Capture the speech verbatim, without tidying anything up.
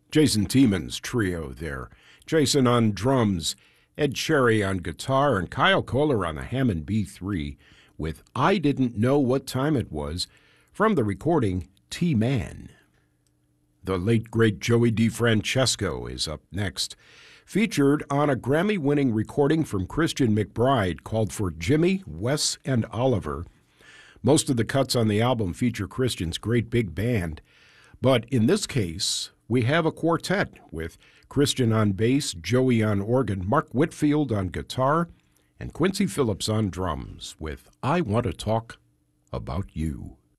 Jason Tiemann's trio there. Jason on drums, Ed Cherry on guitar, and Kyle Kohler on the Hammond B three with I Didn't Know What Time It Was from the recording T-Man. The late, great Joey DeFrancesco is up next, featured on a Grammy-winning recording from Christian McBride called For Jimmy, Wes, and Oliver. Most of the cuts on the album feature Christian's great big band, but in this case, we have a quartet with Christian on bass, Joey on organ, Mark Whitfield on guitar, and Quincy Phillips on drums with I Want to Talk About You.